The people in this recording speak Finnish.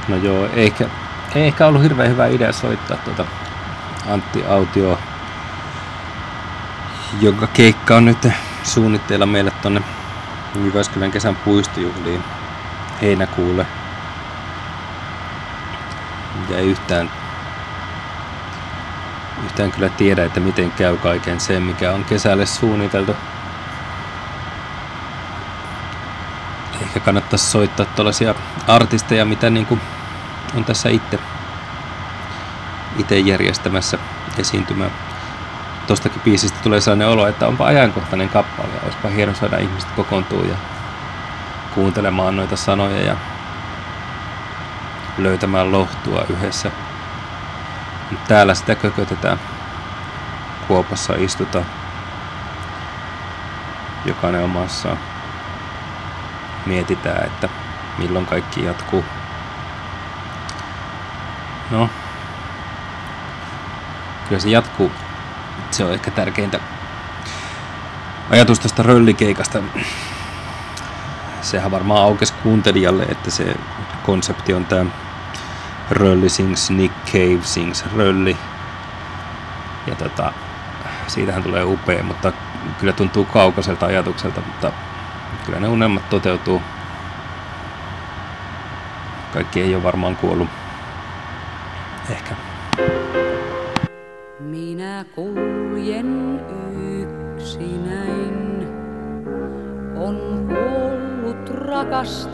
No joo, ei ehkä ollut hirveän hyvä idea soittaa Antti Autio, jonka keikka on nyt suunnitteilla meille tonne Jyväskylän kesän puistojuhliin heinäkuulle. Ja ei yhtään kyllä tiedä, että miten käy kaiken sen, mikä on kesälle suunniteltu. Ehkä kannattaisi soittaa tuollaisia artisteja, mitä niinku on tässä itse järjestämässä esiintymään. Tostakin biisistä tulee sellainen olo, että onpa ajankohtainen kappale ja olisipa hieno saada ihmiset kokoontua ja kuuntelemaan noita sanoja ja löytämään lohtua yhdessä. Täällä sitä kökötetään. Kuopassa istutaan. Jokainen omassaan. Mietitään, että milloin kaikki jatkuu. No, kyllä se jatkuu. Se on ehkä tärkeintä. Ajatus tästä röllikeikasta. Sehän varmaan aukesi kuuntelijalle, että se konsepti on tää Rölli sings, Nick Cave sings Rölli. Ja siitähän tulee upea, mutta kyllä tuntuu kaukaiselta ajatukselta, mutta kyllä ne unelmat toteutuu. Kaikki ei ole varmaan kuollut. Ehkä. Minä kuljen yksinäin, on kuollut rakastettu.